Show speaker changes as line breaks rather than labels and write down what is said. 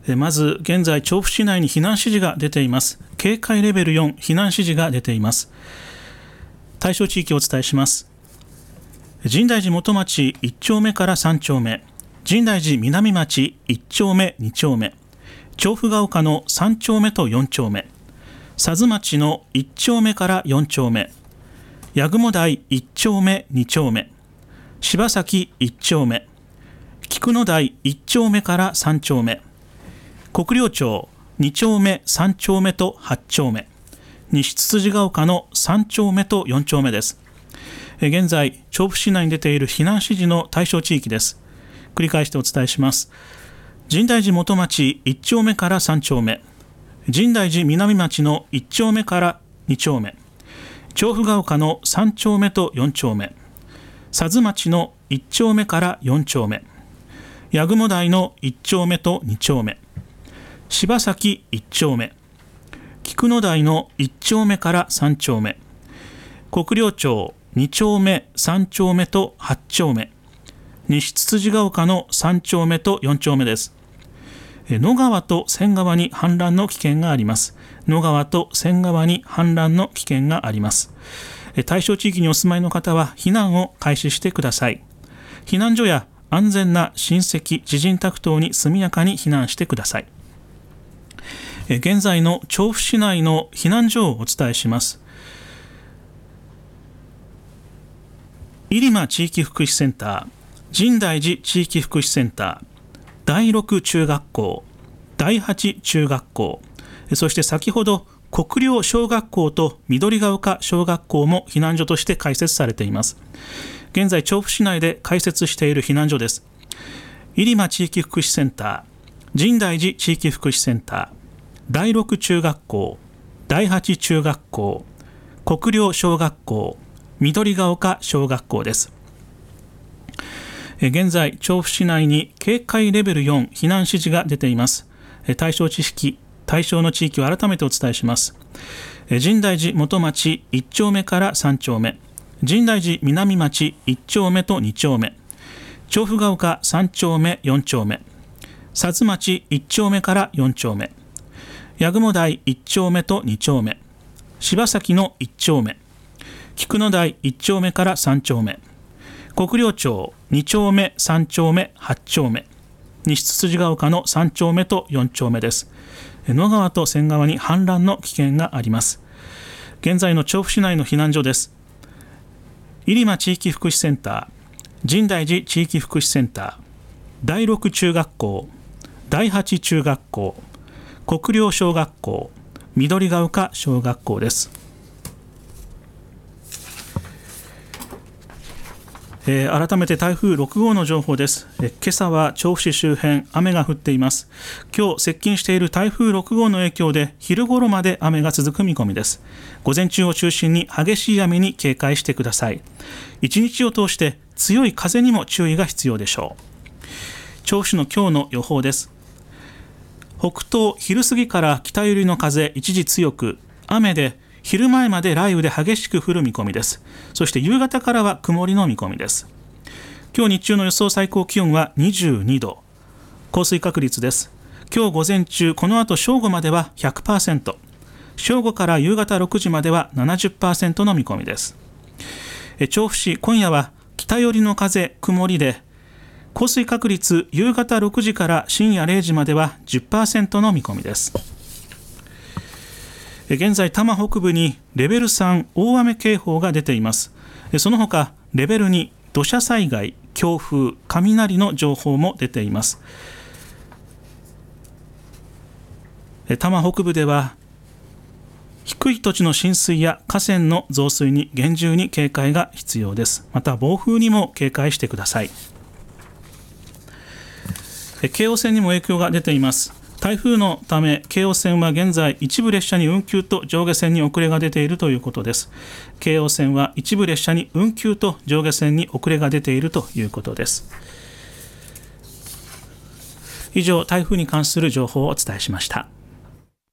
まず現在調布市内に避難指示が出ています。警戒レベル4避難指示が出ています。対象地域をお伝えします。深大寺元町1丁目から3丁目、深大寺南町1丁目2丁目、調布が丘の3丁目と4丁目、佐津町の1丁目から4丁目、八雲台1丁目2丁目、柴崎1丁目、菊野台1丁目から3丁目、国領町2丁目3丁目と8丁目、西つつじが丘の3丁目と4丁目です。現在調布市内に出ている避難指示の対象地域です。繰り返してお伝えします。深大寺元町1丁目から3丁目、深大寺南町の1丁目から2丁目、調布が丘の3丁目と4丁目、佐津町の1丁目から4丁目、八雲台の1丁目と2丁目、柴崎1丁目、菊野台の1丁目から3丁目、国領町2丁目3丁目と8丁目、西つつじが丘の3丁目と4丁目です。野川と千川に氾濫の危険があります。野川と千川に氾濫の危険があります。対象地域にお住まいの方は避難を開始してください。避難所や安全な親戚知人宅等に速やかに避難してください。現在の調布市内の避難所をお伝えします。入間地域福祉センター、深大寺地域福祉センター、第6中学校、第8中学校、そして先ほど国領小学校と緑が丘小学校も避難所として開設されています。現在調布市内で開設している避難所です。入間地域福祉センター、深大寺地域福祉センター、第6中学校、第8中学校、国領小学校、緑が丘小学校です。現在調布市内に警戒レベル4避難指示が出ています。対象の地域を改めてお伝えします。深大寺元町1丁目から3丁目、深大寺南町1丁目と2丁目、調布が丘3丁目4丁目、佐津町1丁目から4丁目、八雲台1丁目と2丁目、柴崎の1丁目、菊野台1丁目から3丁目、国領町2丁目3丁目8丁目、西つつじが丘の3丁目と4丁目です。野川と千川に氾濫の危険があります。現在の調布市内の避難所です。入間地域福祉センター、深大寺地域福祉センター、第6中学校、第8中学校、国領小学校、緑が丘小学校です。改めて台風6号の情報です。今朝は調布市周辺雨が降っています。今日接近している台風6号の影響で昼頃まで雨が続く見込みです。午前中を中心に激しい雨に警戒してください。一日を通して強い風にも注意が必要でしょう。調布市の今日の予報です。北東昼過ぎから北寄りの風一時強く、雨で昼前まで雷雨で激しく降る見込みです。そして夕方からは曇りの見込みです。今日日中の予想最高気温は22度。降水確率です。今日午前中、この後正午までは 100%、正午から夕方6時までは 70% の見込みです。調布市、今夜は北寄りの風曇りで、降水確率夕方6時から深夜0時までは 10% の見込みです。現在多摩北部にレベル3大雨警報が出ています。その他レベル2土砂災害強風雷の情報も出ています。多摩北部では低い土地の浸水や河川の増水に厳重に警戒が必要です。また暴風にも警戒してください。京王線にも影響が出ています。台風のため京王線は現在一部列車に運休と上下線に遅れが出ているということです。京王線は一部列車に運休と上下線に遅れが出ているということです。以上、台風に関する情報をお伝えしました。